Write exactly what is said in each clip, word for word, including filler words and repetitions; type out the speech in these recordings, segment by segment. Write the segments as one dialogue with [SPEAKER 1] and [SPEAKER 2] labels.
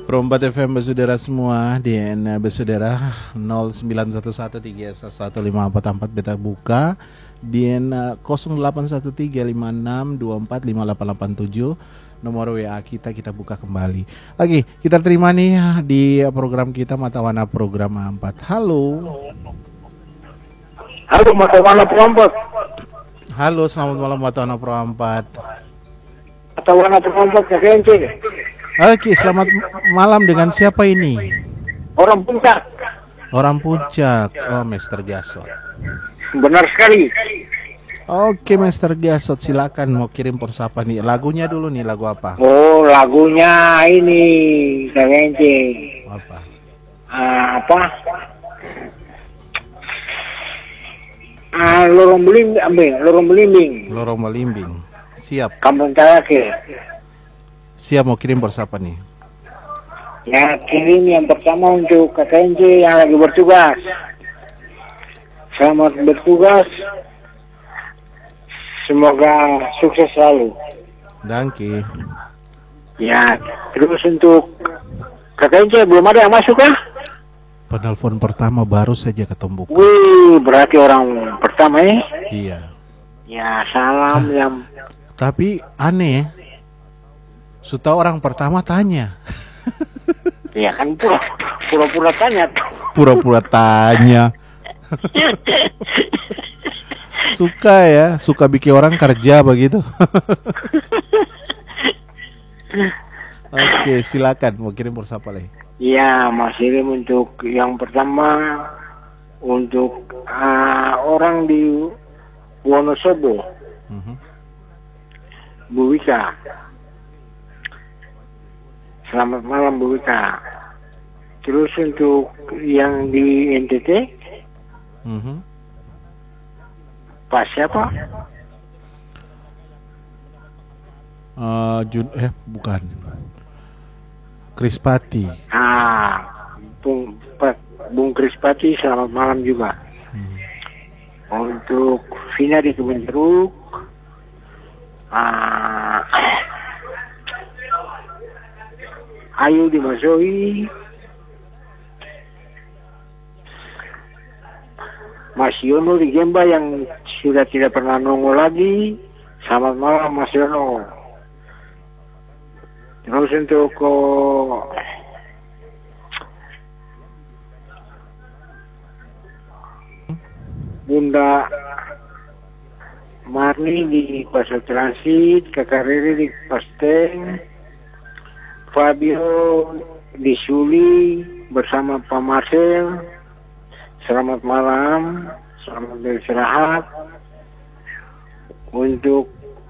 [SPEAKER 1] Perempat F M bersaudara semua di N bersaudara nol sembilan satu satu tiga satu lima empat empat beta buka di N nol delapan satu tiga lima enam dua empat lima delapan delapan tujuh nomor W A kita kita buka kembali. Oke, kita terima nih di program kita Mata Wana program empat. Halo.
[SPEAKER 2] Halo Mata Wana Pro empat.
[SPEAKER 1] Halo, selamat malam Mata Wana Pro empat.
[SPEAKER 2] Mata Wana Pro empat K K N C.
[SPEAKER 1] Oke, selamat malam, dengan siapa ini?
[SPEAKER 2] Orang Puncak.
[SPEAKER 1] Orang Puncak. Oh, Mister Gasot.
[SPEAKER 2] Benar sekali.
[SPEAKER 1] Oke, Mister Gasot, silakan mau kirim persapa nih. Lagunya dulu nih, lagu apa?
[SPEAKER 2] Oh, lagunya ini K K N C.
[SPEAKER 1] Apa?
[SPEAKER 2] Uh, apa? Ah, lorong belimbing, lorong belimbing.
[SPEAKER 1] Lorong Belimbing. Siap.
[SPEAKER 2] Kampung Tarake.
[SPEAKER 1] Siap mau kirim persapa nih?
[SPEAKER 2] Ya, kirim yang pertama untuk K K N C yang lagi bertugas. Selamat bertugas. Semoga sukses selalu.
[SPEAKER 1] Dangki.
[SPEAKER 2] Ya, terus untuk K K N C belum ada yang masuk kah?
[SPEAKER 1] Penelpon pertama baru saja ketemu.
[SPEAKER 2] Wih, berarti orang pertama ya?
[SPEAKER 1] Iya.
[SPEAKER 2] Ya, salam
[SPEAKER 1] Ah,
[SPEAKER 2] yang...
[SPEAKER 1] Tapi aneh ya. Sudah orang pertama tanya.
[SPEAKER 2] Ya kan pura, pura-pura tanya.
[SPEAKER 1] Pura-pura tanya. Suka ya, suka bikin orang kerja begitu. Oke, silakan mau kirim persapa lagi.
[SPEAKER 2] Ya, Mas kirim untuk yang pertama untuk uh, orang di Wonosobo,
[SPEAKER 1] Mhm.
[SPEAKER 2] Bu Wika. Selamat malam Bu Wika. Terus untuk yang di N T T,
[SPEAKER 1] Mhm.
[SPEAKER 2] Pak siapa?
[SPEAKER 1] Eh, Jun eh bukan. Krispati.
[SPEAKER 2] Ah, Bung, Pak, Bung Krispati, selamat malam juga.
[SPEAKER 1] Hmm.
[SPEAKER 2] Untuk Vina di Kebun Jeruk, ah, Ayu di Masoi, Mas Yono di Gemba yang sudah tidak pernah nongol lagi. Selamat malam Mas Yono. Terus untuk oh, Bunda Marni di Pasar Transit, Kakak Riri di Pasteng, Fabio di Suli bersama Pak Marcel. Selamat malam, selamat beristirahat. Untuk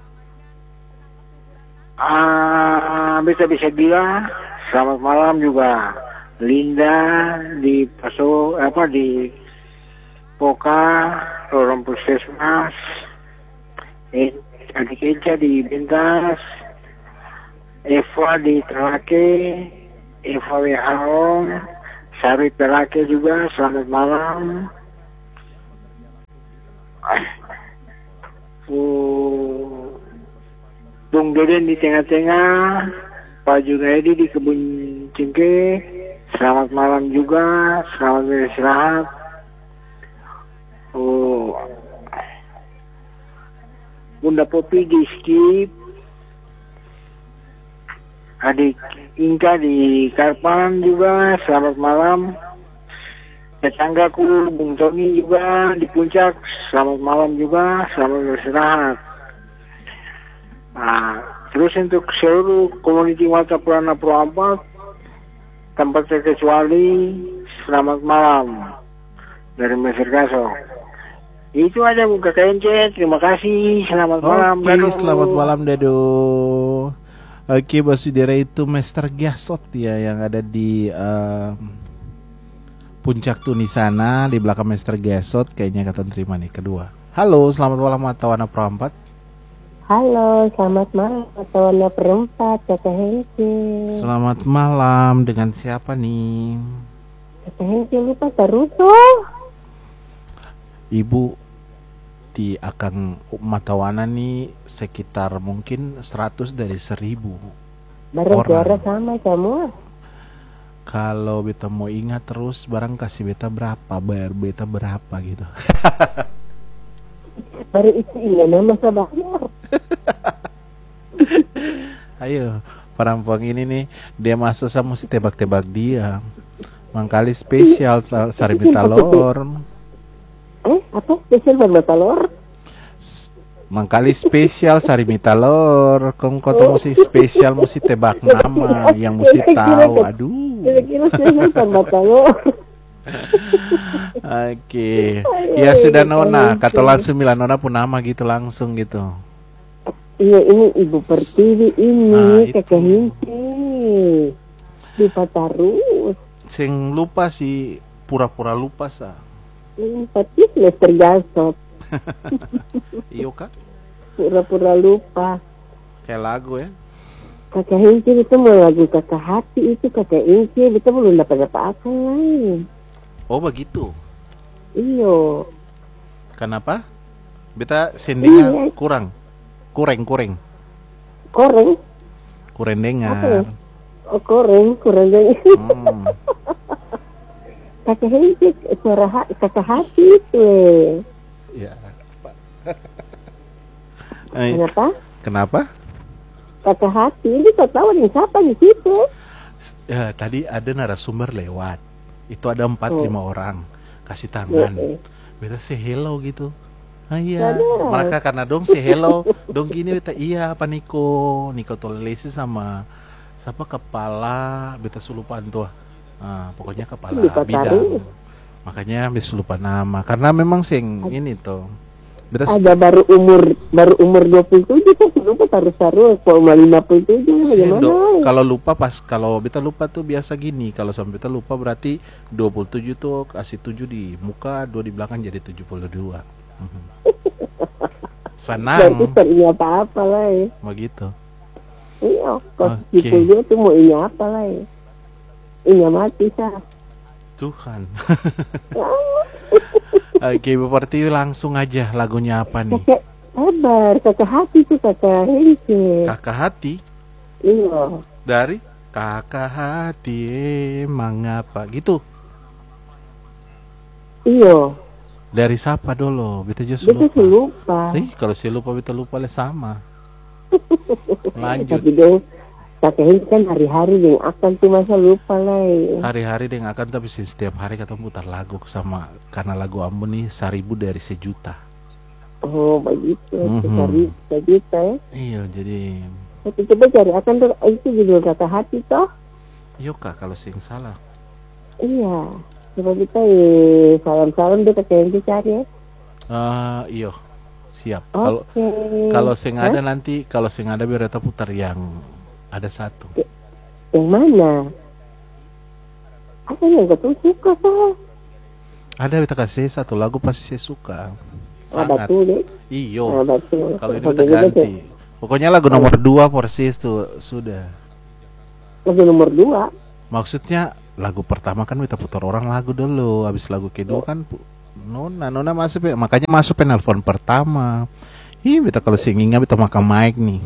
[SPEAKER 2] ah bisa bisa bilang selamat malam juga Linda di Paso apa di Poka, Lorong Puskesmas, eh, adik Eca di Bentas, Eva di Terake, Eva W Haong, Sari Terake juga, selamat malam. Uh, Bung Deden di tengah-tengah, Pak Junaidi di Kebun Cengke, selamat malam juga, selamat beristirahat. Oh, Bunda Popi di Skip, adik Inka di Karpan juga, selamat malam. Tetanggaku Bung Tony juga di Puncak, selamat malam juga, selamat beristirahat. Nah, terus untuk seluruh komuniti Mata Wana Pro empat tanpa terkecuali, selamat malam dari Mister Gaso. Itu aja Bu K K N C, terima kasih, selamat malam.
[SPEAKER 1] Oke,
[SPEAKER 2] Daduh.
[SPEAKER 1] selamat malam Dado. Oke, Basudara itu Mister Gasot ya yang ada di uh, Puncak Tuni sana di belakang Mister Gasot, kayaknya kata terima nih kedua. Halo, selamat malam Mata Wana Pro empat.
[SPEAKER 3] Halo, selamat malam Mata Wana Pro empat, K K N C.
[SPEAKER 1] Selamat malam, dengan siapa nih?
[SPEAKER 3] K K N C lupa terus tuh.
[SPEAKER 1] Ibu di Akang Mata Wana nih sekitar mungkin seratus dari seribu
[SPEAKER 3] Bareng
[SPEAKER 1] orang.
[SPEAKER 3] sama semua.
[SPEAKER 1] Kalau beta mau ingat terus barang kasih beta berapa, bayar beta berapa gitu.
[SPEAKER 3] Baru itu ini nama bayar.
[SPEAKER 1] Ayo, perempuan ini nih dia masuk saya mesti tebak-tebak dia. Mangkali spesial ta- sarimi talor.
[SPEAKER 3] Eh, apa spesial buat telur?
[SPEAKER 1] Mangkali spesial sarimi talor. Kong kau tuh mesti spesial mesti tebak nama yang mesti tahu. Aduh.
[SPEAKER 3] Kira-kira spesial buat telur.
[SPEAKER 1] Oke. Ya sudah Nona, kata langsung bilang Nona pun nama gitu langsung gitu.
[SPEAKER 3] Iya, ini Ibu Pertiwi
[SPEAKER 1] Ah,
[SPEAKER 3] ini
[SPEAKER 1] itu.
[SPEAKER 3] kakek Hinci. Lupa terus.
[SPEAKER 1] Sing lupa sih pura-pura lupa sa.
[SPEAKER 3] Ini pasti sudah tergasot.
[SPEAKER 1] Iyo kak,
[SPEAKER 3] Pura-pura lupa.
[SPEAKER 1] kayak lagu ya.
[SPEAKER 3] Kakak Hinci itu mau lagu kakak hati itu kakak Hinci itu belum dapat apa-apa lain.
[SPEAKER 1] Oh begitu.
[SPEAKER 3] Iyo.
[SPEAKER 1] Kenapa? Beta sendirian
[SPEAKER 3] Iya.
[SPEAKER 1] kurang, kurang, kurang,
[SPEAKER 3] Koreng.
[SPEAKER 1] kurang
[SPEAKER 3] Apa ya?
[SPEAKER 1] dengar.
[SPEAKER 3] Oh, koreng, kurang dari
[SPEAKER 1] Hmm.
[SPEAKER 3] kakak Hinci suara ha- kakak hati itu.
[SPEAKER 1] Ya. Eh,
[SPEAKER 3] Kenapa?
[SPEAKER 1] kenapa?
[SPEAKER 3] Kakak hati ini kau tahu nih siapa di situ?
[SPEAKER 1] Ya, tadi ada narasumber lewat. Itu ada empat
[SPEAKER 3] Oh.
[SPEAKER 1] lima orang kasih tangan.
[SPEAKER 3] Iya, iya.
[SPEAKER 1] Beta say hello gitu. Ah iya,
[SPEAKER 3] Sadar.
[SPEAKER 1] mereka karena dong say hello, dong gini beta iya apa Niko, Niko Tolesi sama siapa kepala beta sulupan tuh. Ah, pokoknya kepala
[SPEAKER 3] Lupa
[SPEAKER 1] bidang.
[SPEAKER 3] taruh.
[SPEAKER 1] Makanya bisa lupa nama karena memang sing ini tuh. Beta
[SPEAKER 3] Ada baru umur baru umur dua puluh tujuh kan lupa taruh taruh koma lima puluh tujuh bagaimana?
[SPEAKER 1] Sendo, kalau lupa pas kalau beta lupa tuh biasa gini, kalau sampai beta lupa berarti dua puluh tujuh tuh kasih tujuh di muka, dua di belakang jadi tujuh puluh dua. Mhm.
[SPEAKER 3] Berarti
[SPEAKER 1] Senang
[SPEAKER 3] tak ini apa-apa lah ya.
[SPEAKER 1] begitu.
[SPEAKER 3] Iya, kos
[SPEAKER 1] Oke.
[SPEAKER 3] tujuh puluh tuh mau ini apa lah ya. Ini mati sah.
[SPEAKER 1] Tuhan. Oke, Bu Pertiwi langsung aja lagunya apa nih?
[SPEAKER 3] Kakak sabar, kakak hati tuh kakak Hinci.
[SPEAKER 1] Kakak Hati
[SPEAKER 3] Iya.
[SPEAKER 1] dari Kakak Hati emang apa gitu.
[SPEAKER 3] Iya.
[SPEAKER 1] Dari siapa dulu? Beta just
[SPEAKER 3] Dia tuh
[SPEAKER 1] lupa.
[SPEAKER 3] lupa.
[SPEAKER 1] Sih, kalau saya lupa beta lupa lah sama. Lanjut.
[SPEAKER 3] Tapi dong kakak Hinci kan hari-hari yang akan tuh masa lupa lah ya.
[SPEAKER 1] Hari-hari dengan akan tapi sih setiap hari ketemu putar lagu sama karena lagu Ambon nih seribu dari sejuta.
[SPEAKER 3] Oh begitu,
[SPEAKER 1] Mhm.
[SPEAKER 3] cari sejuta ya.
[SPEAKER 1] Iya, jadi
[SPEAKER 3] Tapi coba cari akan tuh itu judul kakak hati toh.
[SPEAKER 1] yuk kak kalau sing salah.
[SPEAKER 3] Iya. Coba kita eh, salam-salam deh kakak Hinci cari ya.
[SPEAKER 1] Eh, iyo, siap. Kalau
[SPEAKER 3] Oke.
[SPEAKER 1] kalau sing
[SPEAKER 3] Hah?
[SPEAKER 1] ada nanti kalau sing ada biar kita putar yang ada satu.
[SPEAKER 3] Yang mana? Apa yang kau suka toh?
[SPEAKER 1] Ada kita kasih satu lagu pasti saya suka.
[SPEAKER 3] Ah
[SPEAKER 1] Sangat.
[SPEAKER 3] betul deh. Ah
[SPEAKER 1] Iyo.
[SPEAKER 3] betul.
[SPEAKER 1] Kalau ini
[SPEAKER 3] Oke,
[SPEAKER 1] kita
[SPEAKER 3] gitu deh.
[SPEAKER 1] ganti. Pokoknya lagu nomor dua persis tuh sudah.
[SPEAKER 3] Lagu nomor dua.
[SPEAKER 1] Maksudnya lagu pertama kan kita putar orang lagu dulu, habis lagu kedua kan pu- Nona Nona masuk ya, makanya masuk penelpon pertama. Ih, kita kalau singingnya kita makan mic nih.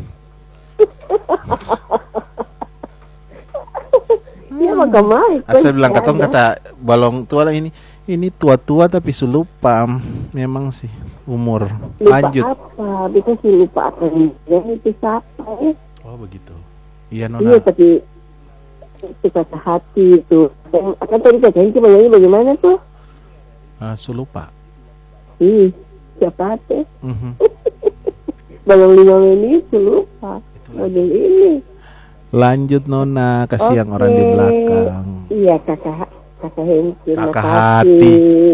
[SPEAKER 3] Dia makan mic.
[SPEAKER 1] Asal bilang katong kata balong tua lah ini. Ini tua-tua tapi selupa. Memang sih umur.
[SPEAKER 3] Lupa
[SPEAKER 1] Lanjut.
[SPEAKER 3] apa? Bisa sih lupa apa yang itu siapa ya?
[SPEAKER 1] Oh begitu. Iya
[SPEAKER 3] Iya
[SPEAKER 1] Nona.
[SPEAKER 3] tapi itu kata hati itu. Dan akan tadi kata Hinci bagaimana bagaimana tuh?
[SPEAKER 1] Ah, selupa.
[SPEAKER 3] Ih, siapa teh?
[SPEAKER 1] Mhm.
[SPEAKER 3] Balong lima menit lupa. Model ini.
[SPEAKER 1] Lanjut Nona, kasih yang orang di
[SPEAKER 3] Oke.
[SPEAKER 1] belakang.
[SPEAKER 3] Iya kakak kakak Hinci.
[SPEAKER 1] Kakak
[SPEAKER 3] makasih.
[SPEAKER 1] hati.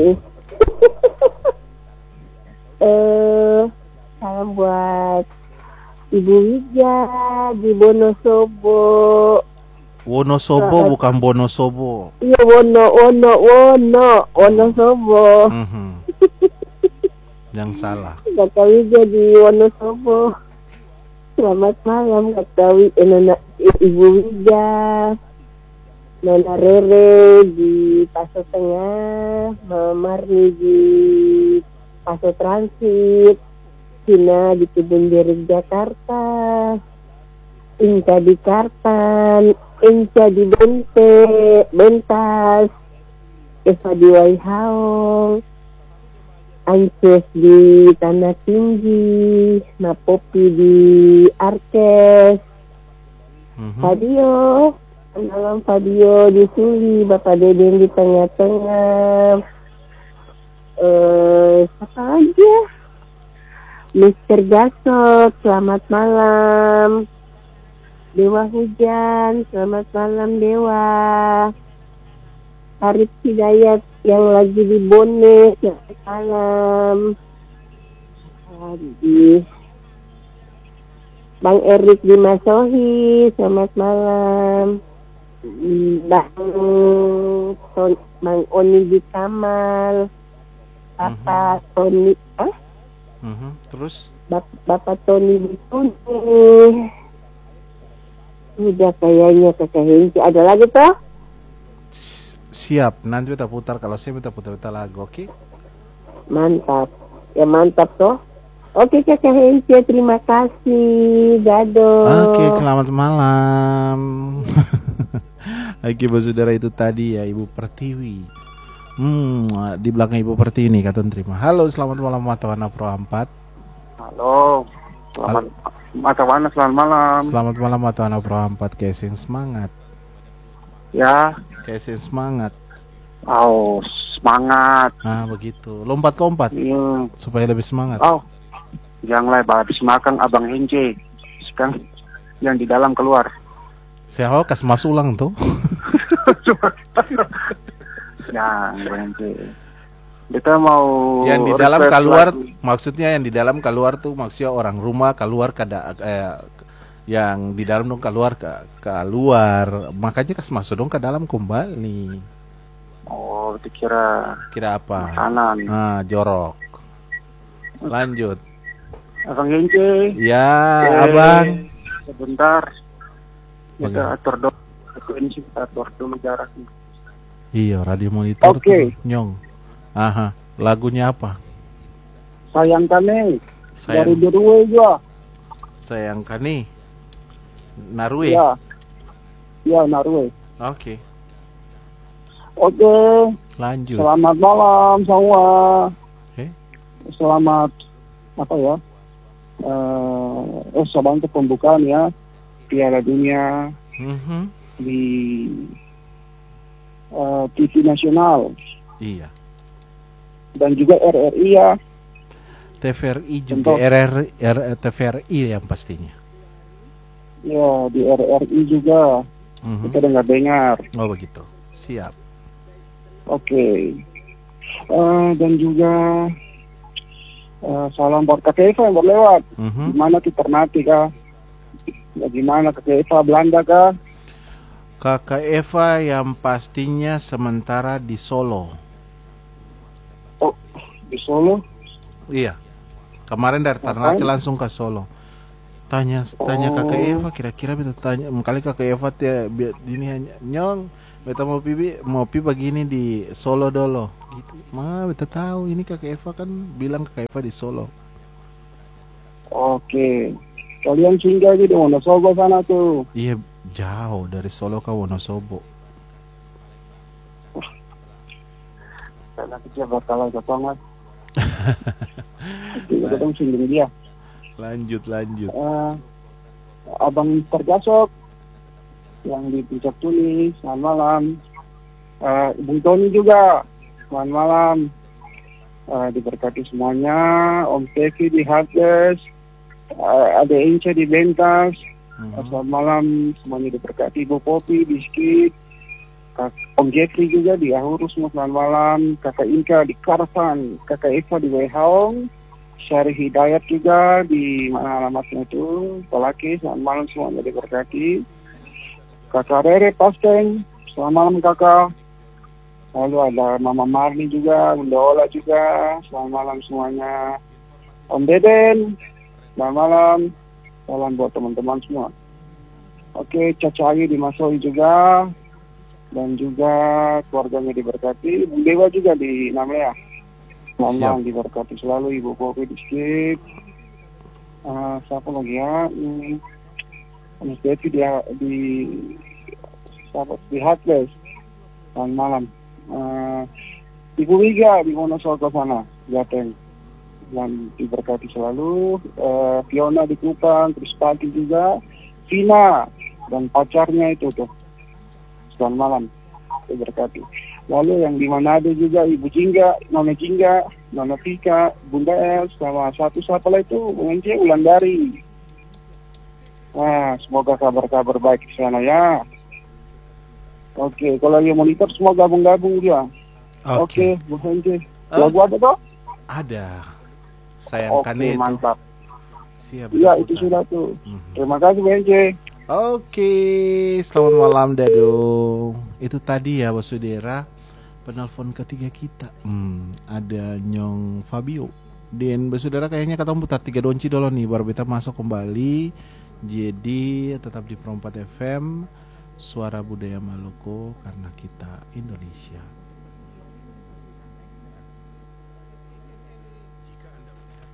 [SPEAKER 3] eh salam buat Ibu Wija di Wonosobo.
[SPEAKER 1] Wonosobo bukan Bonosobo.
[SPEAKER 3] Iya Wono Wono Wono Wonosobo.
[SPEAKER 1] Mhm. Yang salah.
[SPEAKER 3] Kakak Wija di Wonosobo. Selamat malam Kakak Wi- eh, Nona Ibu Wija. Nona Rere di Paso Tengah, Mama Marni di Paso Transit, Cina di Kebun Jeruk Jakarta, Inka di Kartan, Enca di Bente, Bentas, Eva di Waihaong, Ances di Tanah Tinggi, Napopi di Arkes,
[SPEAKER 1] Mhm.
[SPEAKER 3] Fadio, malam Fadio di Suli, Bapak Deden di tengah-tengah, eh, siapa lagi ya? Mister Gasot, selamat malam. Dewa Hujan, selamat malam Dewa. Arif Hidayat yang lagi di Bone, selamat malam. Lagi. Bang Erik di Masohi, selamat malam. Bang Ton, Bang Oni di Kamal, Bapak Tony, ah?
[SPEAKER 1] Mhm. Terus
[SPEAKER 3] Bap- Bapak Tony di Tuni. Udah kayaknya Kakak Hengki. Ada lagi toh?
[SPEAKER 1] S- siap, nanti kita putar kalau saya kita putar-putar lagu, oke?
[SPEAKER 3] Mantap. Ya mantap toh. Oke Kakak Hengki, terima kasih. Gado.
[SPEAKER 1] Oke, selamat malam. Oke, Bu Saudara, itu tadi ya Ibu Pertiwi. Hmm, di belakang Ibu Pertiwi nih kata terima. Halo, selamat malam Matawana Pro empat.
[SPEAKER 2] Halo, selamat Mata Wana, selamat malam.
[SPEAKER 1] Selamat malam Matawana Pro empat, casing semangat.
[SPEAKER 2] Ya,
[SPEAKER 1] Casing semangat.
[SPEAKER 2] oh semangat.
[SPEAKER 1] Nah, begitu. Lompat lompat
[SPEAKER 2] Hmm.
[SPEAKER 1] supaya lebih semangat.
[SPEAKER 2] Oh, janganlah habis makan Abang Hence. Sekarang yang di dalam keluar.
[SPEAKER 1] Saya mau kas mas ulang tuh.
[SPEAKER 2] Ya, Abang Hence. Kita mau
[SPEAKER 1] Yang di dalam
[SPEAKER 2] request
[SPEAKER 1] keluar,
[SPEAKER 2] lagi.
[SPEAKER 1] maksudnya yang di dalam keluar tuh maksudnya orang rumah keluar kada eh, yang di dalam dong keluar ke keluar, makanya kas masuk dong ke dalam kembali.
[SPEAKER 2] Oh, dikira
[SPEAKER 1] Kira apa?
[SPEAKER 2] makanan.
[SPEAKER 1] Nah, jorok. Lanjut.
[SPEAKER 2] Abang Hence.
[SPEAKER 1] Ya,
[SPEAKER 2] Eh,
[SPEAKER 1] abang.
[SPEAKER 2] Sebentar. Kita
[SPEAKER 1] Bagaimana?
[SPEAKER 2] atur dulu. Frekuensi kita atur dulu jaraknya.
[SPEAKER 1] Iya, radio monitor
[SPEAKER 2] Oke.
[SPEAKER 1] tuh nyong. Aha, lagunya apa?
[SPEAKER 2] Sayang kami. Dari
[SPEAKER 1] Sayang,
[SPEAKER 2] Derwe juga.
[SPEAKER 1] sayang kani. Narue.
[SPEAKER 2] Ya. Ya, Narwe.
[SPEAKER 1] Oke,
[SPEAKER 2] Oke.
[SPEAKER 1] lanjut.
[SPEAKER 2] Selamat malam semua.
[SPEAKER 1] Oke.
[SPEAKER 2] Selamat apa ya? Eh, eh selamat untuk pembukaan ya Piala Dunia
[SPEAKER 1] Mhm.
[SPEAKER 2] di eh, T V nasional
[SPEAKER 1] Iya.
[SPEAKER 2] dan juga R R I ya.
[SPEAKER 1] T V R I juga,
[SPEAKER 2] Contoh.
[SPEAKER 1] R R, R, T V R I yang pastinya.
[SPEAKER 2] Ya, di R R I juga
[SPEAKER 1] Mhm.
[SPEAKER 2] kita dengar-dengar.
[SPEAKER 1] Oh begitu. Siap.
[SPEAKER 2] Oke. Eh, dan juga eh, salam buat Kak Eva yang berlewat.
[SPEAKER 1] Mhm.
[SPEAKER 2] Gimana di Ternate kah? Bagaimana Kak Eva Belanda kah?
[SPEAKER 1] Kakak Eva yang pastinya sementara di Solo.
[SPEAKER 2] Oh, di Solo.
[SPEAKER 1] Iya. Kemarin dari Ternate
[SPEAKER 2] Ngapain?
[SPEAKER 1] langsung ke Solo. Tanya tanya
[SPEAKER 2] Oh.
[SPEAKER 1] Kakak Eva, kira-kira beta tanya kali Kakak Eva teh bi- ini hanya nyong beta mau pipi mau pi begini di Solo dulu gitu. Mah beta tahu ini Kakak Eva kan bilang Kakak Eva di Solo.
[SPEAKER 2] Oke. Kalian singgah di Wonosobo sana tuh.
[SPEAKER 1] Iya, jauh dari Solo ke Wonosobo.
[SPEAKER 2] Karena kita bakal ketongan. Kita dong singgah dia.
[SPEAKER 1] Lanjut lanjut.
[SPEAKER 2] Eh, Abang Tergasok yang di Puncak Tuni, selamat malam. Eh, Bung Tony juga, selamat malam. Eh, diberkati semuanya, Om Tevi di Hardest, eh, ada Inca di Bentas,
[SPEAKER 1] Mhm.
[SPEAKER 2] selamat malam semuanya diberkati. Ibu Popi di Skip, Kak, Om Jeffrey juga di Ahuru, semua selamat malam. Kakak Inka di Karvan, Kakak Eva di Wehaong, Syarif Hidayat juga di mana alamatnya itu, Polaki, selamat malam semuanya diberkati. Kakak Rere Pasteng, selamat malam kakak. Lalu ada Mama Marni juga, Bunda Ola juga, selamat malam semuanya. Om Deden, selamat malam. Salam buat teman-teman semua. Oke, Caca Ayu di Masoi juga, dan juga keluarganya diberkati. Bu Dewa juga di Namlea. Selamat
[SPEAKER 1] Siap.
[SPEAKER 2] malam, diberkati selalu. Ibu Kopi di Skip. Uh, siapa lagi ya? Hmm. Mas Devi di, di
[SPEAKER 4] sahabat di Heartless. Selamat malam. Uh, Ibu Wiga di Wonosobo sana, Jateng. Yang diberkati selalu. Uh, Fiona di Kupang, terus pagi juga. Vina dan pacarnya itu tuh. Selamat malam. Diberkati. Lalu yang di Manado juga Ibu Jingga, Nona Jingga, Nona Tika, Bunda El, sama satu siapa lah itu, Mengenci Ulandari. Nah, semoga kabar-kabar baik di sana ya. Oke, kalau yang monitor semua gabung-gabung dia. Oke, Bu Henry. Lagu ada toh?
[SPEAKER 1] Ada. Sayangkan
[SPEAKER 4] Oke,
[SPEAKER 1] itu.
[SPEAKER 4] mantap.
[SPEAKER 1] Siap.
[SPEAKER 4] Iya, itu sudah tuh.
[SPEAKER 1] Mm-hmm.
[SPEAKER 4] Terima kasih Bu Henry.
[SPEAKER 1] Oke, selamat malam Dado. Itu tadi ya Basudera, penelpon ketiga kita. Hmm, ada Nyong Fabio. Dan Basudera kayaknya kata putar tiga donci dulu nih baru kita masuk kembali. Jadi tetap di Perempat F M, Suara Budaya Maluku karena kita Indonesia.